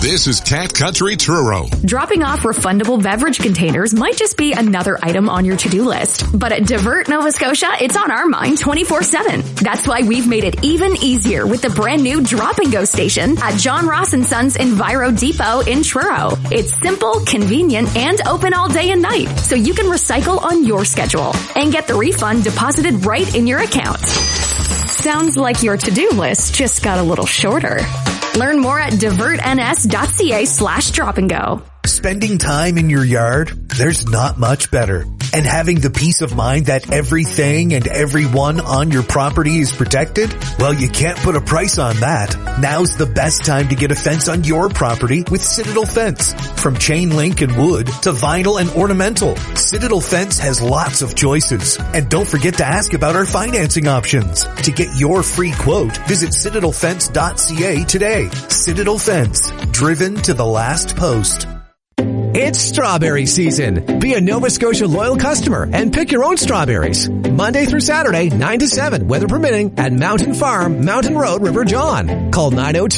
This is Cat Country Truro. Dropping off refundable beverage containers might just be another item on your to-do list. But at Divert Nova Scotia, it's on our mind 24/7. That's why we've made it even easier with the brand new Drop and Go station at John Ross & Sons Enviro Depot in Truro. It's simple, convenient, and open all day and night, so you can recycle on your schedule and get the refund deposited right in your account. Sounds like your to-do list just got a little shorter. Learn more at divertns.ca/drop and go. Spending time in your yard, there's not much better. And having the peace of mind that everything and everyone on your property is protected? Well, you can't put a price on that. Now's the best time to get a fence on your property with Citadel Fence. From chain link and wood to vinyl and ornamental, Citadel Fence has lots of choices. And don't forget to ask about our financing options. To get your free quote, visit citadelfence.ca today. Citadel Fence, driven to the last post. It's strawberry season. Be a Nova Scotia loyal customer and pick your own strawberries. Monday through Saturday, 9 to 7, weather permitting, at Mountain Farm, Mountain Road, River John. Call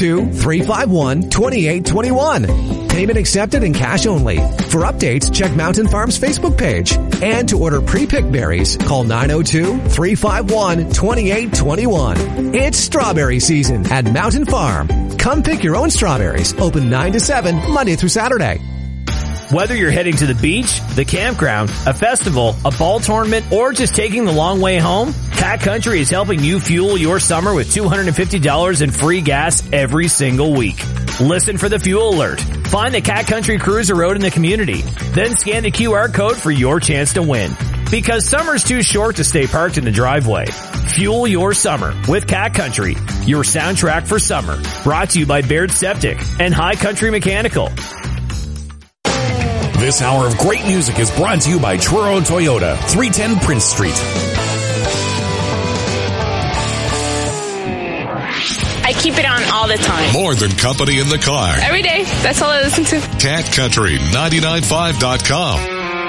902-351-2821. Payment accepted in cash only. For updates, check Mountain Farm's Facebook page. And to order pre-picked berries, call 902-351-2821. It's strawberry season at Mountain Farm. Come pick your own strawberries. Open 9 to 7, Monday through Saturday. Whether you're heading to the beach, the campground, a festival, a ball tournament, or just taking the long way home, Cat Country is helping you fuel your summer with $250 in free gas every single week. Listen for the fuel alert. Find the Cat Country Cruiser Road in the community. Then scan the QR code for your chance to win. Because summer's too short to stay parked in the driveway. Fuel your summer with Cat Country, your soundtrack for summer. Brought to you by Baird Septic and High Country Mechanical. This hour of great music is brought to you by Truro Toyota, 310 Prince Street. I keep it on all the time. More than company in the car. Every day. That's all I listen to. CatCountry995.com.